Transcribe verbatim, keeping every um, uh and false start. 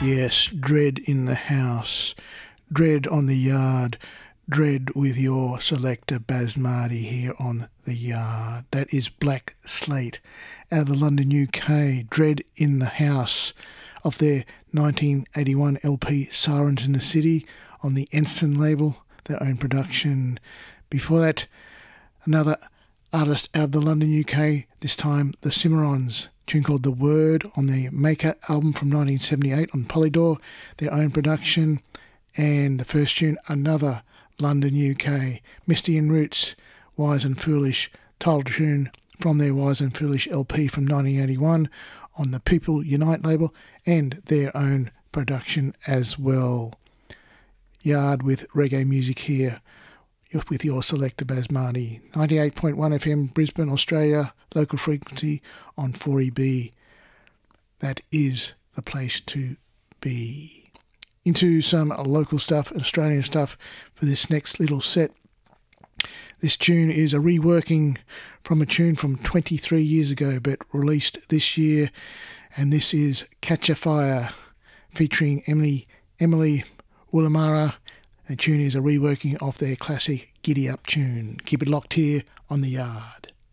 Yes, Dread in the house, Dread on the yard, Dread with your selector Basmati here on the yard. That is Black Slate out of the London, U K. Dread in the house of their nineteen eighty-one L P Sirens in the City on the Ensign label, their own production. Before that, another artist out of the London, U K, this time the Cimarrons, tune called The Word on the Maker album from nineteen seventy-eight on Polydor, their own production. And the first tune, another London, U K, Misty and Roots, Wise and Foolish, title tune from their Wise and Foolish L P from nineteen eighty-one on the People Unite label and their own production as well. Yard with reggae music here with your selector Basmati. ninety-eight point one F M Brisbane, Australia, local frequency on four E B. That is the place to be. Into some local stuff, Australian stuff for this next little set. This tune is a reworking from a tune from twenty-three years ago but released this year, and this is Catch a Fire featuring Emily Emily Woolamara. The tune is a reworking of their classic Giddy Up tune. Keep it locked here on The Yard.